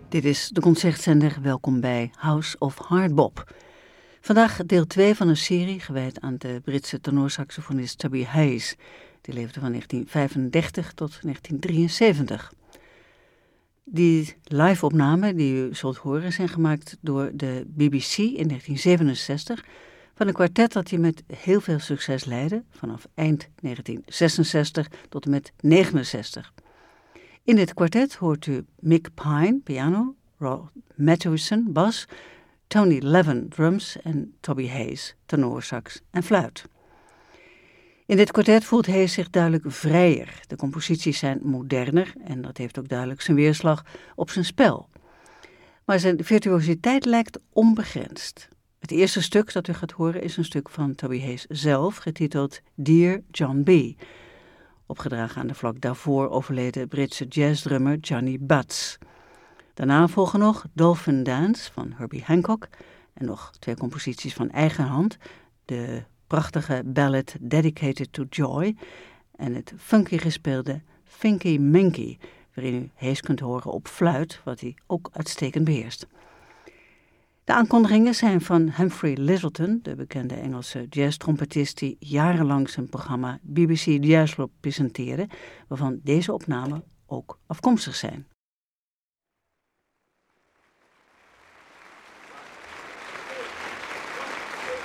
Dit is de Concertzender. Welkom bij House of Hardbop. Vandaag deel 2 van een serie gewijd aan de Britse tenorsaxofonist Toby Hayes. Die leefde van 1935 tot 1973. Die live-opnamen die u zult horen zijn gemaakt door de BBC in 1967... van een kwartet dat hij met heel veel succes leidde, vanaf eind 1966 tot en met 69. In dit kwartet hoort u Mick Pine, piano, Rod Mathewson, bas, Tony Levin, drums en Toby Hayes, tenorsax en fluit. In dit kwartet voelt Hayes zich duidelijk vrijer. De composities zijn moderner en dat heeft ook duidelijk zijn weerslag op zijn spel. Maar zijn virtuositeit lijkt onbegrensd. Het eerste stuk dat u gaat horen is een stuk van Toby Hayes zelf, getiteld Dear John B., opgedragen aan de vlak daarvoor overleden Britse jazzdrummer Johnny Butts. Daarna volgen nog Dolphin Dance van Herbie Hancock en nog 2 composities van eigen hand, de prachtige ballad Dedicated to Joy en het funky gespeelde Finky Minky, waarin u Hayes kunt horen op fluit, wat hij ook uitstekend beheerst. De aankondigingen zijn van Humphrey Lyttelton, de bekende Engelse jazztrompetist die jarenlang zijn programma BBC Jazz Club presenteerde, waarvan deze opnamen ook afkomstig zijn.